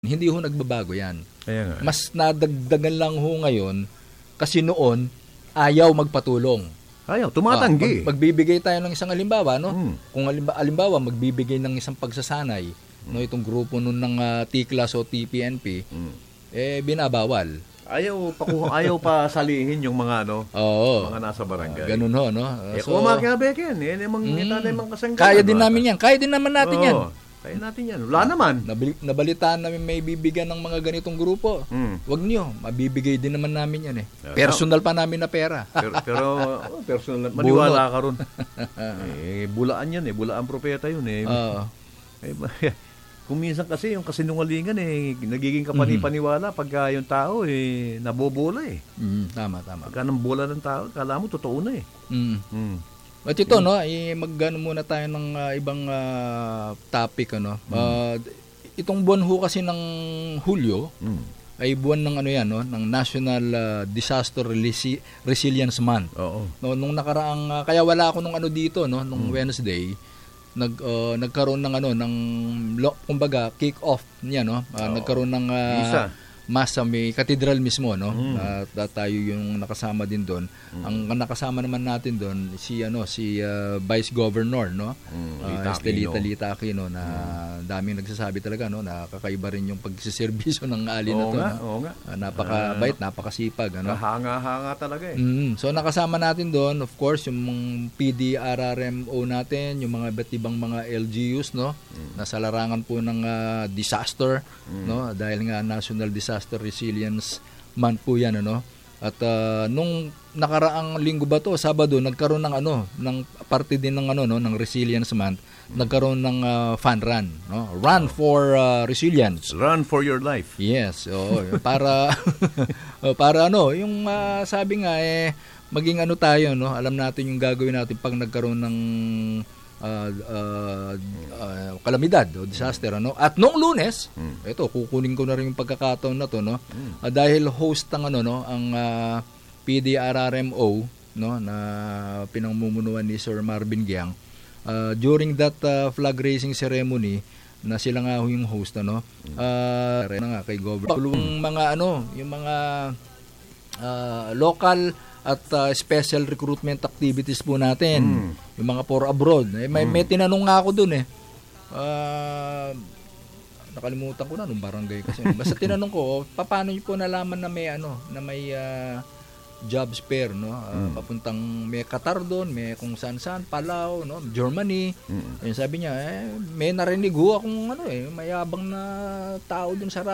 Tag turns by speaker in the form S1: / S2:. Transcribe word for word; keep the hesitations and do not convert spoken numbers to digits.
S1: Hindi ho nagbabago yan.
S2: Kaya nga.
S1: Mas nadagdagan lang ho ngayon kasi noon ayaw magpatulong.
S2: Ayaw, tumatanggi.
S1: Ah, mag, magbibigay tayo ng isang halimbawa, no?
S2: Hmm.
S1: Kung halimbawa, halimbawa magbibigay ng isang pagsasanay, hmm. no, itong grupo nun ng uh, T-class o T P N P, hmm. eh binabawal.
S2: Ayaw pa ayaw pa salihin yung mga ano,
S1: Oo.
S2: mga nasa barangay.
S1: Uh, ganun ho, no? Uh,
S2: eh, so, kung makiabeken, eh, namang mm, namang kasanggalan.
S1: Kaya din namin yan. Kaya din naman natin
S2: Oo.
S1: yan.
S2: Kaya natin yan. Wala naman.
S1: Nabali, nabalitaan namin may bibigyan ng mga ganitong grupo. Mm. Wag niyo, mabibigay din naman namin yan eh. Personal pa namin na pera.
S2: pero, pero oh, personal, maniwala ka ron. eh, bulaan yan eh. Bulaan propeta yun eh.
S1: Oo.
S2: Eh, kung minsan kasi yung kasinungalingan eh, nagiging kapani-paniwala pagka yung tao eh, nabobola eh.
S1: Mm, tama, tama.
S2: Pagka nang bola ng tao, kala mo totoo na eh.
S1: Mm. Mm. At ito, mm. no, eh, mag-ano muna tayo ng uh, ibang uh, topic, ano. Mm. Uh, itong buwan ho kasi ng Hulyo, mm. ay buwan ng ano yan, no, ng National uh, Disaster Resi- Resilience Month.
S2: Oo.
S1: No, nung nakaraang, uh, kaya wala ako nung ano dito, no, nung mm. Wednesday, nag uh, nagkaroon ng ano ng kumbaga kick off niya, no, uh, nagkaroon ng uh, mass sa may cathedral mismo, no, mm. uh, tayo yung nakasama din doon. Mm. Ang nakasama naman natin doon si ano si uh, Vice Governor, no, mm. uh, Estelita Lita Aquino, na mm. daming nagsasabi talaga, no, na kakaiba rin yung pagsiservisyo ng ali na to,
S2: nga,
S1: no?
S2: Oo nga.
S1: Uh, napakabait, napakasipag, ano.
S2: Hanga-hanga talaga eh.
S1: Mm. So nakasama natin doon, of course, yung P D R R M O natin, yung mga iba't ibang mga L G Us, no, mm. nasa larangan po ng uh, disaster, mm. no, dahil nga National Disaster Resilience Month po yan, ano. At uh, nung nakaraang linggo ba to, Sabado, nagkaroon ng ano, ng parte din ng ano, no, ng Resilience Month, mm. nagkaroon ng uh, fun run, no? Run for uh, Resilience.
S2: Run for your life.
S1: Yes, oo, para para ano, yung uh, sabi nga eh maging ano tayo, no? Alam natin yung gagawin natin pag nagkaroon ng Uh, uh, uh, kalamidad o disaster, ano. At noong Lunes, mm. ito kukunin ko na rin yung pagkakataon na to, no. Mm. Uh, dahil host ng ano, no, ang uh, P D R R M O, no, na pinamumunuan ni Sir Marvin Giang, uh, during that uh, flag raising ceremony na sila nga yung host, ano. Uh, na nga kay Governor. Yung mga ano, yung mga uh, local at uh, special recruitment activities po natin. Mm. Yung mga for abroad. Eh, may, mm. may tinanong nga ako dun eh. Uh, nakalimutan ko na nung barangay kasi. Basta tinanong ko, paano niyo po nalaman na may ano, na may uh, job spare, no? Uh, mm. Papuntang may Qatar doon, may kung saan-saan, Palau, no? Germany. Mm. Ayun, sabi niya, eh, may narinig ho akong ano eh, mayabang na tao dun sa